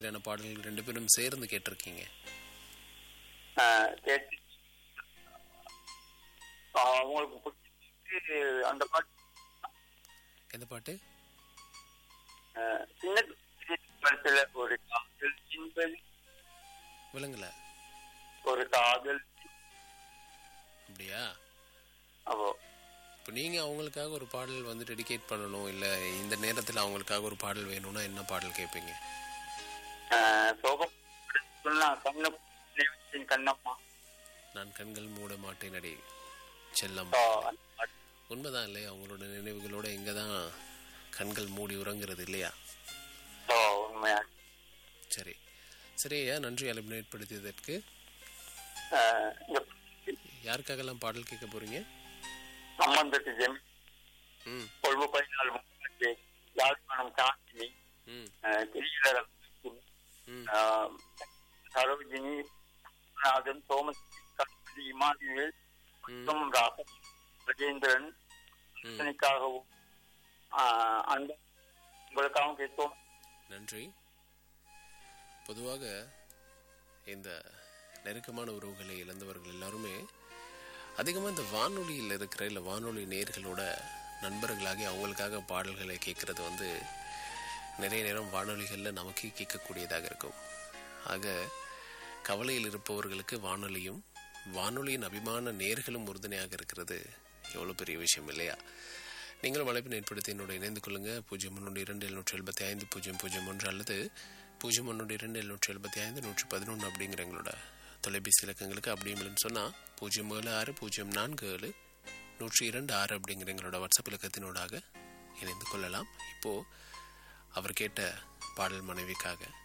பாடல்கள் ரெண்டு பேரும் சேர்ந்து கேட்டிருக்கீங்க? கேட்டு உங்களுக்கு பிடிச்சி அந்த பாட்டு. எந்த பாட்டு? சின்ன படத்துல ஒரு காதல் என்பது விளங்கல. ஒரு காதல். அப்படியா? அப்போ இப்போ நீங்க அவங்களுக்காக ஒரு பாடல் வந்து டெடிகேட் பண்ணணும், இல்ல இந்த நேரத்தில் அவங்களுக்காக ஒரு பாடல் வேணும்னா என்ன பாடல் கேட்பீங்க? சோகம் கண்ணம்மா, நான் கண்கள் மூட மாட்டேன் அடி செல்லம். உண்மைதான் இல்லையா? அவங்களோட நினைவுகளோட எங்கதான் கண்கள் மூடி உறங்குறது இல்லையா? உண்மையா? சரி சரியா, நன்றி அழைப்பு ஏற்படுத்தியதற்கு. யாருக்காகலாம் பாடல் கேட்க போறீங்க? அம்மந்தட்டு ஜெமி, கொள்வு 14 யாழ்ப்பாணம் காந்தினி, திரியலர் சரோஜினி, நாதன், சோமசி, கல்பதி, இமானுவேல் மற்றும் ராஜேந்திரன் ாகவும் அந்த உங்களுக்காகவும் கேட்போம். நன்றி. பொதுவாக இந்த நெருக்கமான உறவுகளை இழந்தவர்கள் எல்லாருமே அதிகமாக இந்த வானொலியில் இருக்கிற இல்லை வானொலி நேயர்களோட நண்பர்களாகி அவங்களுக்காக பாடல்களை கேட்கறது வந்து நிறைய நேரம் வானொலிகளில் நமக்கே கேட்கக்கூடியதாக இருக்கும். ஆக கவலையில் இருப்பவர்களுக்கு வானொலியும் வானொலியின் அபிமான நேர்களும் உறுதுணையாக இருக்கிறது எவ்வளோ பெரிய விஷயம் இல்லையா? நீங்களும் அழைப்பினை ஏற்படுத்தி என்னோட இணைந்து கொள்ளுங்க. 0127750001 அல்லது 0127751111 அப்படிங்கிற எங்களோட தொலைபேசி இலக்கங்களுக்கு. அப்படி இல்லைன்னு சொன்னால் 07604710226 அப்படிங்கிற எங்களோட வாட்ஸ்அப் இலக்கத்தினோடாக இணைந்து கொள்ளலாம். இப்போது அவர் கேட்ட பாடல் மனைவிக்காக